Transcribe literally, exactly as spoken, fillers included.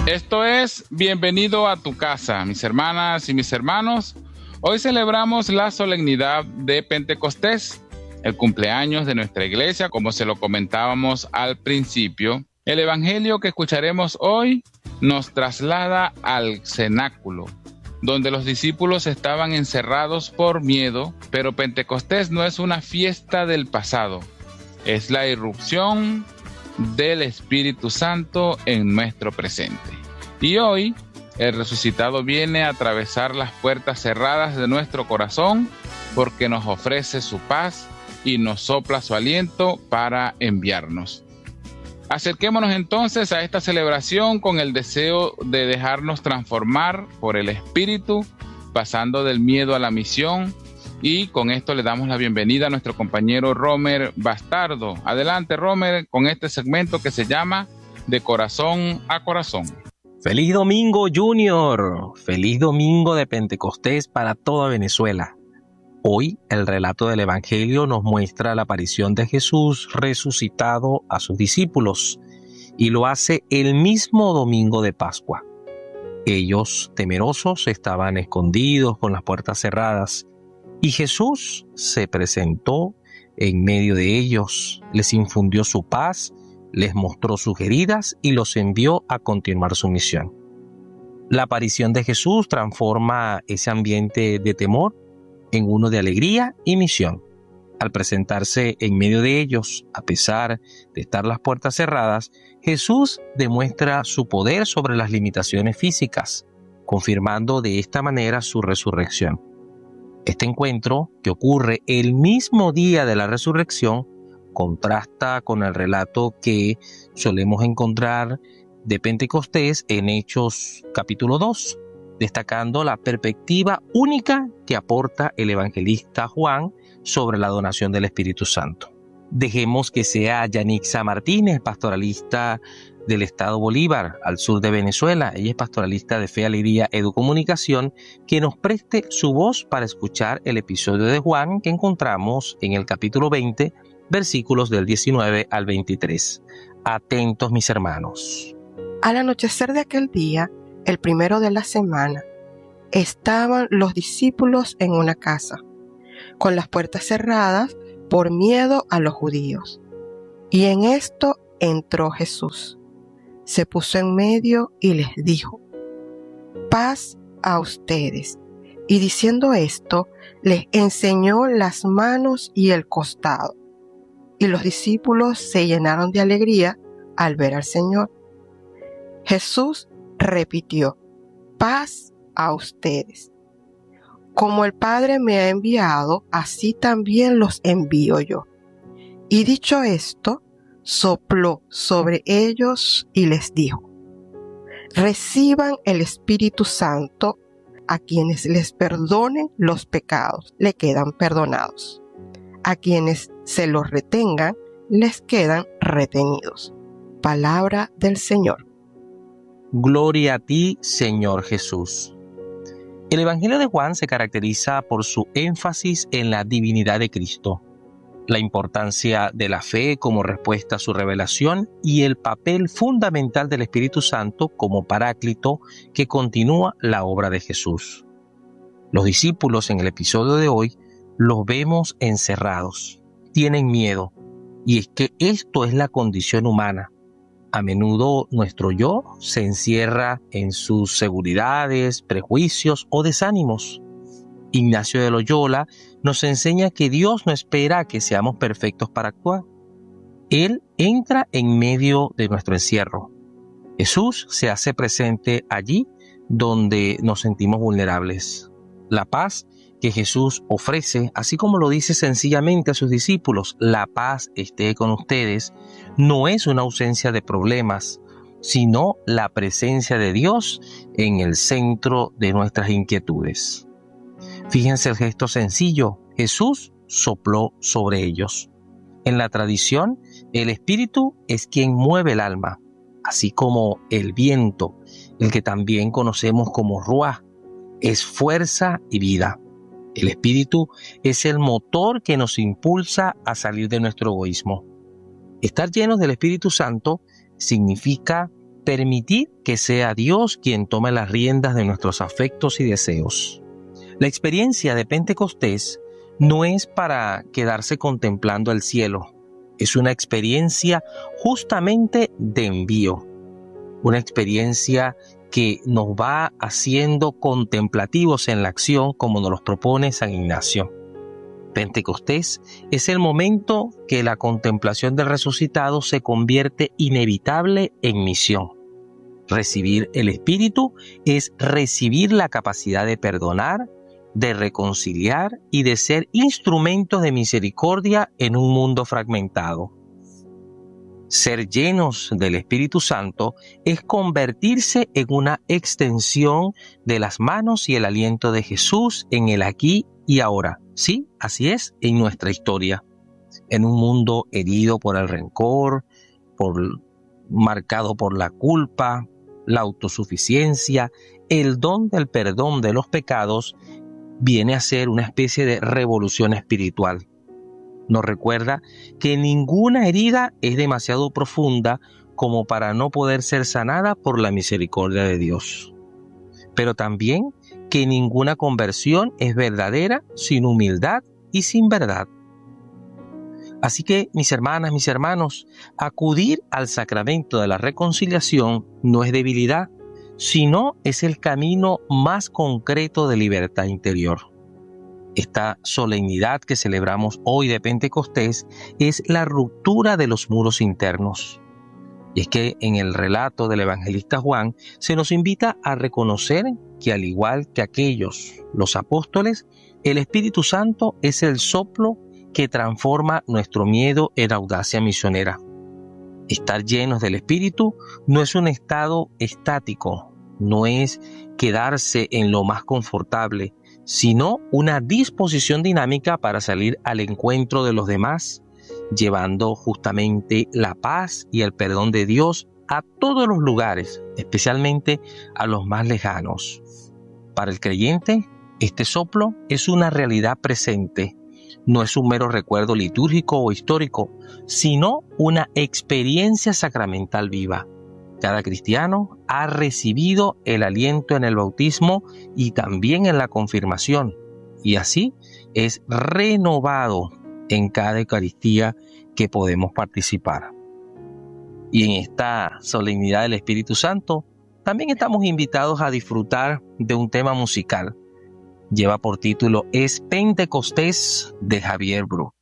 Esto es Bienvenido a tu casa, mis hermanas y mis hermanos. Hoy celebramos la solemnidad de Pentecostés, el cumpleaños de nuestra iglesia, como se lo comentábamos al principio. El evangelio que escucharemos hoy nos traslada al cenáculo, donde los discípulos estaban encerrados por miedo, pero Pentecostés no es una fiesta del pasado, es la irrupción del Espíritu Santo en nuestro presente. Y hoy, el resucitado viene a atravesar las puertas cerradas de nuestro corazón porque nos ofrece su paz y nos sopla su aliento para enviarnos. Acerquémonos entonces a esta celebración con el deseo de dejarnos transformar por el Espíritu, pasando del miedo a la misión. Y con esto le damos la bienvenida a nuestro compañero Romer Bastardo. Adelante, Romer, con este segmento que se llama De Corazón a Corazón. ¡Feliz Domingo, Junior! ¡Feliz Domingo de Pentecostés para toda Venezuela! Hoy el relato del Evangelio nos muestra la aparición de Jesús resucitado a sus discípulos y lo hace el mismo domingo de Pascua. Ellos, temerosos, estaban escondidos con las puertas cerradas y Jesús se presentó en medio de ellos, les infundió su paz, les mostró sus heridas y los envió a continuar su misión. La aparición de Jesús transforma ese ambiente de temor en uno de alegría y misión. Al presentarse en medio de ellos, a pesar de estar las puertas cerradas, Jesús demuestra su poder sobre las limitaciones físicas, confirmando de esta manera su resurrección. Este encuentro, que ocurre el mismo día de la resurrección, contrasta con el relato que solemos encontrar de Pentecostés en Hechos capítulo dos, destacando la perspectiva única que aporta el evangelista Juan sobre la donación del Espíritu Santo. Dejemos que sea Yanixa Martínez, pastoralista del estado Bolívar, al sur de Venezuela. Ella es pastoralista de Fe, Alegría, Educomunicación, que nos preste su voz para escuchar el episodio de Juan que encontramos en el capítulo veinte, versículos del diecinueve al veintitrés. Atentos, mis hermanos. Al anochecer de aquel día, el primero de la semana, estaban los discípulos en una casa, con las puertas cerradas por miedo a los judíos. Y en esto entró Jesús. Se puso en medio y les dijo: paz a ustedes. Y diciendo esto, les enseñó las manos y el costado. Y los discípulos se llenaron de alegría al ver al Señor. Jesús repitió: paz a ustedes. Como el Padre me ha enviado, así también los envío yo. Y dicho esto, sopló sobre ellos y les dijo: reciban el Espíritu Santo. A quienes les perdonen los pecados, le quedan perdonados. A quienes se los retengan, les quedan retenidos. Palabra del Señor. Gloria a ti, Señor Jesús. El Evangelio de Juan se caracteriza por su énfasis en la divinidad de Cristo, la importancia de la fe como respuesta a su revelación y el papel fundamental del Espíritu Santo como paráclito que continúa la obra de Jesús. Los discípulos en el episodio de hoy los vemos encerrados, tienen miedo, y es que esto es la condición humana. A menudo nuestro yo se encierra en sus seguridades, prejuicios o desánimos. Ignacio de Loyola nos enseña que Dios no espera que seamos perfectos para actuar. Él entra en medio de nuestro encierro. Jesús se hace presente allí donde nos sentimos vulnerables. La paz que Jesús ofrece, así como lo dice sencillamente a sus discípulos, la paz esté con ustedes, no es una ausencia de problemas, sino la presencia de Dios en el centro de nuestras inquietudes. Fíjense el gesto sencillo, Jesús sopló sobre ellos. En la tradición, el Espíritu es quien mueve el alma, así como el viento, el que también conocemos como ruaj, es fuerza y vida. El Espíritu es el motor que nos impulsa a salir de nuestro egoísmo. Estar llenos del Espíritu Santo significa permitir que sea Dios quien tome las riendas de nuestros afectos y deseos. La experiencia de Pentecostés no es para quedarse contemplando el cielo, es una experiencia justamente de envío, una experiencia que nos va haciendo contemplativos en la acción como nos los propone San Ignacio. Pentecostés es el momento que la contemplación del resucitado se convierte inevitable en misión. Recibir el Espíritu es recibir la capacidad de perdonar, de reconciliar y de ser instrumentos de misericordia en un mundo fragmentado. Ser llenos del Espíritu Santo es convertirse en una extensión de las manos y el aliento de Jesús en el aquí y ahora. Sí, así es en nuestra historia. En un mundo herido por el rencor, por, marcado por la culpa, la autosuficiencia, el don del perdón de los pecados viene a ser una especie de revolución espiritual. Nos recuerda que ninguna herida es demasiado profunda como para no poder ser sanada por la misericordia de Dios. Pero también que ninguna conversión es verdadera sin humildad y sin verdad. Así que, mis hermanas, mis hermanos, acudir al sacramento de la reconciliación no es debilidad, sino es el camino más concreto de libertad interior. Esta solemnidad que celebramos hoy de Pentecostés es la ruptura de los muros internos. Y es que en el relato del evangelista Juan se nos invita a reconocer que al igual que aquellos, los apóstoles, el Espíritu Santo es el soplo que transforma nuestro miedo en audacia misionera. Estar llenos del Espíritu no es un estado estático, no es quedarse en lo más confortable, sino una disposición dinámica para salir al encuentro de los demás, llevando justamente la paz y el perdón de Dios a todos los lugares, especialmente a los más lejanos. Para el creyente, este soplo es una realidad presente, no es un mero recuerdo litúrgico o histórico, sino una experiencia sacramental viva. Cada cristiano ha recibido el aliento en el bautismo y también en la confirmación, y así es renovado en cada Eucaristía que podemos participar. Y en esta solemnidad del Espíritu Santo, también estamos invitados a disfrutar de un tema musical. Lleva por título Es Pentecostés de Javier Bru.